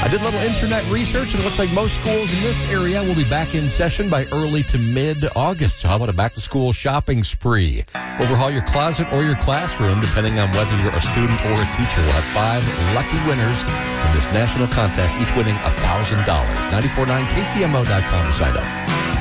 I did a little internet research, and it looks like most schools in this area will be back in session by early to mid-August. So how about a back-to-school shopping spree? Overhaul your closet or your classroom, depending on whether you're a student or a teacher. We'll have 5 lucky winners in this national contest, each winning $1,000. 949kcmo.com to sign up.